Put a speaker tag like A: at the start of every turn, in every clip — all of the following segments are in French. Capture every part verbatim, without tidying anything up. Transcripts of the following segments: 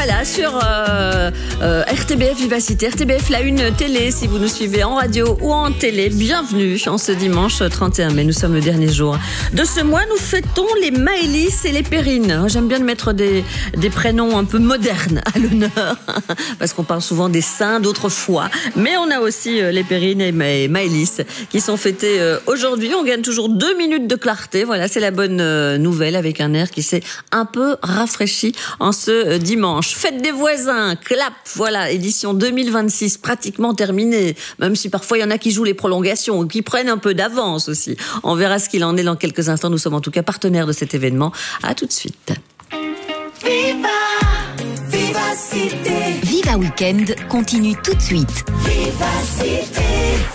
A: Voilà, sur euh, euh, R T B F Vivacité, R T B F La Une Télé, si vous nous suivez en radio ou en télé. Bienvenue en ce dimanche trente et un mai. Nous sommes le dernier jour de ce mois. Nous fêtons les Maëlys et les Perrine. J'aime bien de mettre des, des prénoms un peu modernes à l'honneur, parce qu'on parle souvent des saints d'autrefois. Mais on a aussi les Perrine et Maëlys qui sont fêtés aujourd'hui. On gagne toujours deux minutes de clarté. Voilà, c'est la bonne nouvelle, avec un air qui s'est un peu rafraîchi en ce dimanche. Fête des voisins, clap, voilà, édition deux mille vingt-six, pratiquement terminée, même si parfois il y en a qui jouent les prolongations ou qui prennent un peu d'avance aussi. On verra ce qu'il en est dans quelques instants. Nous sommes en tout cas partenaires de cet événement. À tout de suite.
B: Viva, Vivacité.
C: Viva Weekend continue tout de suite.
B: Vivacité.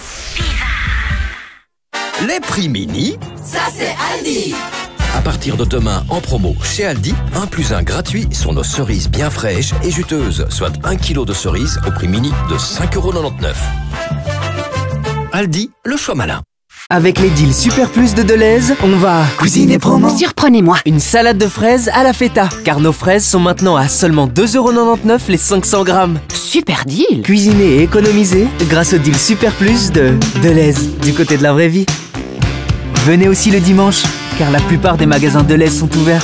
D: Les prix mini,
B: Ça c'est Aldi.
D: à partir de demain en promo chez Aldi, un plus un gratuit sur nos cerises bien fraîches et juteuses, soit un kilo de cerises au prix mini de cinq euros quatre-vingt-dix-neuf. Aldi, le choix malin.
E: Avec les deals Super Plus de Deleuze, on va cuisiner promo.
C: Surprenez-moi.
E: Une salade de fraises à la feta, car nos fraises sont maintenant à seulement deux euros quatre-vingt-dix-neuf les cinq cents grammes.
C: Super deal.
E: Cuisiner et économiser grâce au deal Super Plus de Deleuze, du côté de la vraie vie. Venez aussi le dimanche, car la plupart des magasins Deleuze sont ouverts.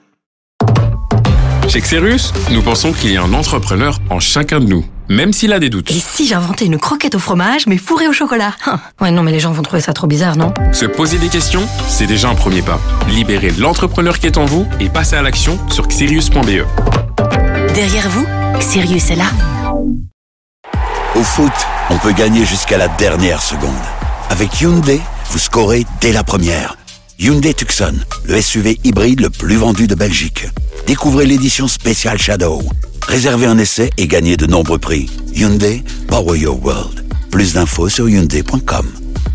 F: Chez Xerus, nous pensons qu'il y a un entrepreneur en chacun de nous, même s'il a des doutes.
G: Et si j'inventais une croquette au fromage, mais fourrée au chocolat? Hum. Ouais, non, mais les gens vont trouver ça trop bizarre, non?
F: Se poser des questions, c'est déjà un premier pas. Libérez l'entrepreneur qui est en vous et passez à l'action sur xerius point b e.
C: Derrière vous, Sirius est là.
H: Au foot, on peut gagner jusqu'à la dernière seconde. Avec Hyundai, vous scorez dès la première. Hyundai Tucson, le S U V hybride le plus vendu de Belgique. Découvrez l'édition spéciale Shadow. Réservez un essai et gagnez de nombreux prix. Hyundai, Power Your World. Plus d'infos sur hyundai point com.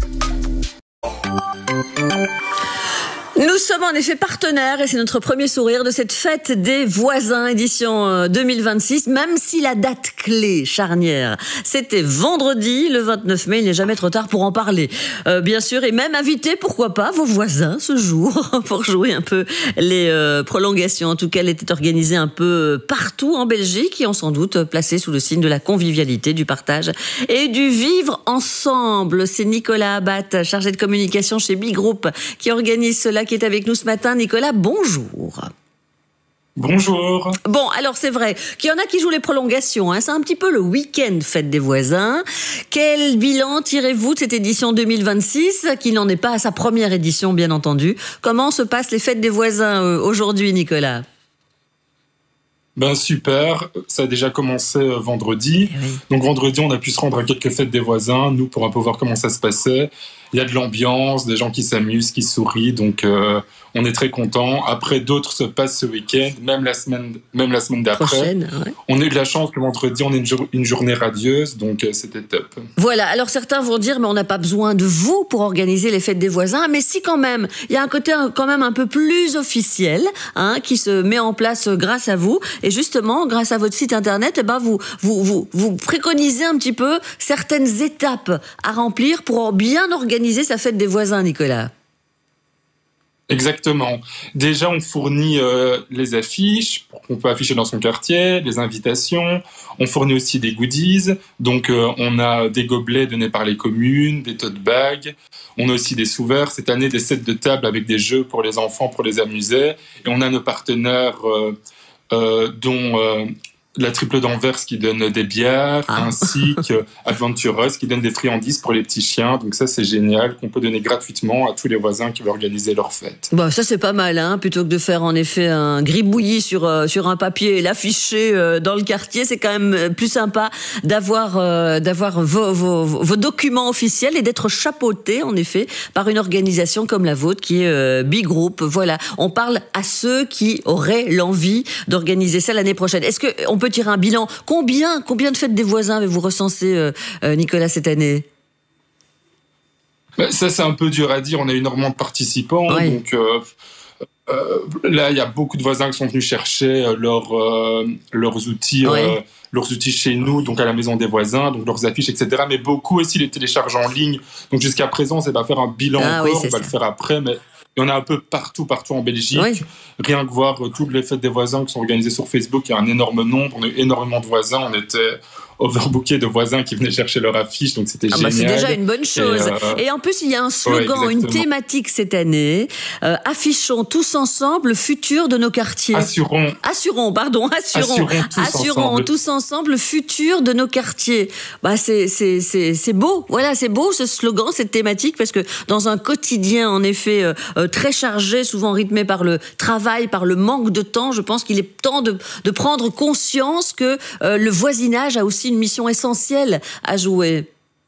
A: Nous sommes en effet partenaires et c'est notre premier sourire de cette fête des voisins édition deux mille vingt-six, même si la date clé, charnière, c'était vendredi le vingt-neuf mai. Il n'est jamais trop tard pour en parler, euh, bien sûr, et même inviter, pourquoi pas, vos voisins ce jour pour jouer un peu les euh, prolongations. En tout cas, elle était organisée un peu partout en Belgique et ont sans doute placé sous le signe de la convivialité, du partage et du vivre ensemble. C'est Nicolas Abbat, chargé de communication chez Big Group, qui organise cela, qui est avec nous ce matin. Nicolas, bonjour.
I: Bonjour.
A: Bon, alors c'est vrai qu'il y en a qui jouent les prolongations, hein. C'est un petit peu le week-end fête des voisins. Quel bilan tirez-vous de cette édition deux mille vingt-six, qui n'en est pas à sa première édition, bien entendu? Comment se passent les fêtes des voisins euh, aujourd'hui, Nicolas?
I: Ben super, ça a déjà commencé euh, vendredi.
A: Oui.
I: Donc vendredi, on a pu se rendre à quelques fêtes des voisins, nous, pour un peu voir comment ça se passait. Il y a de l'ambiance, des gens qui s'amusent, qui sourient, donc euh, on est très contents. Après, d'autres se passent ce week-end, même la semaine, même la semaine d'après.
A: Prochaine, ouais.
I: On a eu de la chance que vendredi, on ait une, jour- une journée radieuse, donc euh, c'était top.
A: Voilà, alors certains vont dire, mais on n'a pas besoin de vous pour organiser les fêtes des voisins, mais si quand même, il y a un côté quand même un peu plus officiel, hein, qui se met en place grâce à vous, et justement, grâce à votre site internet, eh ben, vous, vous, vous, vous préconisez un petit peu certaines étapes à remplir pour bien organiser sa fête des voisins, Nicolas.
I: Exactement. Déjà, on fournit euh, les affiches qu'on peut afficher dans son quartier, les invitations. On fournit aussi des goodies. Donc, euh, on a des gobelets donnés par les communes, des tote bags. On a aussi des sous-verts. Cette année, des sets de table avec des jeux pour les enfants, pour les amuser. Et on a nos partenaires, euh, euh, dont euh, la Triple d'Anvers qui donne des bières,
A: Ah.
I: ainsi que Adventureuse qui donne des friandises pour les petits chiens. Donc ça, c'est génial, qu'on peut donner gratuitement à tous les voisins qui veulent organiser leur fête.
A: Bon, ça c'est pas mal, hein, plutôt que de faire en effet un gribouillis sur, euh, sur un papier et l'afficher euh, dans le quartier. C'est quand même plus sympa d'avoir, euh, d'avoir vos, vos, vos documents officiels et d'être chapeauté en effet par une organisation comme la vôtre qui est euh, Big Group. Voilà, on parle à ceux qui auraient l'envie d'organiser ça l'année prochaine. Est-ce qu'on peut tirer un bilan? Combien, combien de fêtes des voisins avez-vous recensé, euh, euh, Nicolas, cette année?
I: Ben, ça, c'est un peu dur à dire. On a énormément de participants.
A: Ouais.
I: Donc euh, euh, là, il y a beaucoup de voisins qui sont venus chercher euh, leur, euh, leurs outils.
A: Ouais.
I: Euh, leurs outils chez nous, donc à la maison des voisins, donc leurs affiches, et cetera. Mais beaucoup aussi les téléchargent en ligne. Donc jusqu'à présent, c'est pas faire un bilan
A: Ah oui,
I: encore,
A: c'est
I: on va
A: ça.
I: le faire après, mais Il y en a un peu partout, partout en Belgique.
A: Oui.
I: Rien que voir euh, toutes les fêtes des voisins qui sont organisées sur Facebook, il y a un énorme nombre, on a eu énormément de voisins. On était overbooké de voisins qui venaient chercher leur affiche, donc c'était
A: ah
I: génial.
A: Bah c'est déjà une bonne chose. Et,
I: euh,
A: et en plus, il y a un slogan,
I: ouais,
A: une thématique cette année. Euh, affichons tous ensemble le futur de nos quartiers.
I: Assurons.
A: Assurons, pardon, assurons.
I: Assurons tous
A: assurons
I: ensemble.
A: tous ensemble le futur de nos quartiers. Bah c'est c'est c'est c'est beau. Voilà, c'est beau ce slogan, cette thématique, parce que dans un quotidien en effet euh, euh, très chargé, souvent rythmé par le travail, par le manque de temps, je pense qu'il est temps de de prendre conscience que euh, le voisinage a aussi une mission essentielle à jouer.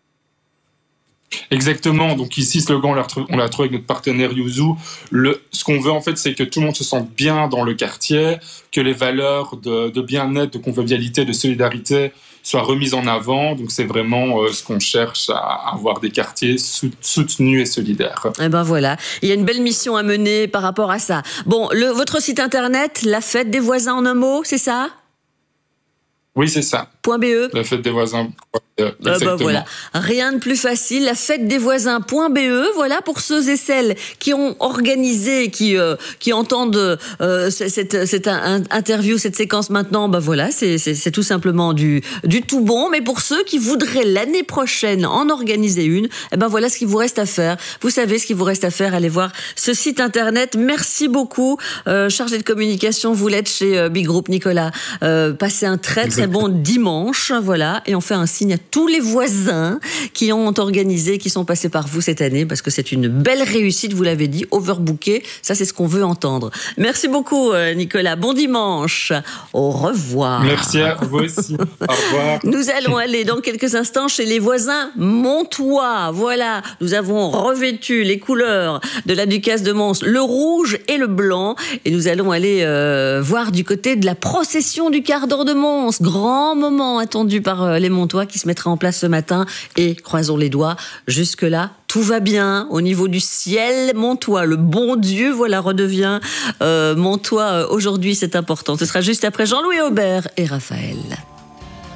I: Exactement. Donc ici, ce slogan, on l'a retrouvé, on l'a trouvé avec notre partenaire Yuzu. Le, ce qu'on veut en fait, c'est que tout le monde se sente bien dans le quartier, que les valeurs de, de bien-être, de convivialité, de solidarité soient remises en avant. Donc c'est vraiment euh, ce qu'on cherche à avoir des quartiers soutenus et solidaires.
A: Et ben voilà, il y a une belle mission à mener par rapport à ça. Bon, le, votre site internet, la fête des voisins en un mot, c'est ça ?
I: Oui, c'est ça.
A: .be.
I: La fête des voisins. Euh,
A: ah bah voilà, rien de plus facile. La fête des voisins.be. Voilà pour ceux et celles qui ont organisé, qui euh, qui entendent euh, cette cette un, interview, cette séquence maintenant. Bah voilà, c'est c'est c'est tout simplement du du tout bon. Mais pour ceux qui voudraient l'année prochaine en organiser une, eh ben voilà ce qu'il vous reste à faire. Vous savez ce qu'il vous reste à faire. Allez voir ce site internet. Merci beaucoup, euh, chargé de communication. Vous l'êtes chez euh, Big Group, Nicolas. Euh, passez un très très bon dimanche. Voilà, et on fait un signe à tous les voisins qui ont organisé, qui sont passés par vous cette année, parce que c'est une belle réussite, vous l'avez dit, overbooké, ça c'est ce qu'on veut entendre. Merci beaucoup Nicolas, bon dimanche, au revoir.
I: Merci à vous aussi, au revoir.
A: Nous allons aller dans quelques instants chez les voisins montois, voilà, nous avons revêtu les couleurs de la Ducasse de Mons, le rouge et le blanc, et nous allons aller euh, voir du côté de la procession du quart d'heure de Mons, grand moment attendu par euh, les Montois qui se mettra en place ce matin, et croisons les doigts, jusque-là, tout va bien au niveau du ciel montois. Le bon Dieu, voilà, redevient euh, montois aujourd'hui, c'est important. Ce sera juste après Jean-Louis Aubert et Raphaël.